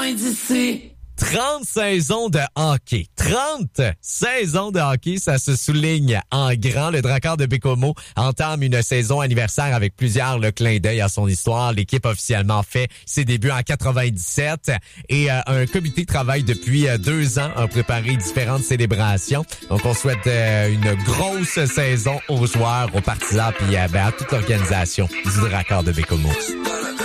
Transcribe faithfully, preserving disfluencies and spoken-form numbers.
loin d'ici. trente saisons de hockey. trente saisons de hockey, ça se souligne en grand. Le Dracard de Bécomo entame une saison anniversaire avec plusieurs le clin d'œil à son histoire. L'équipe a officiellement fait ses débuts en quatre-vingt-dix-sept et euh, un comité travaille depuis euh, deux ans à préparer différentes célébrations. Donc, on souhaite euh, une grosse saison aux joueurs, aux partisans puis euh, ben, à toute l'organisation du Dracard de Bécomo.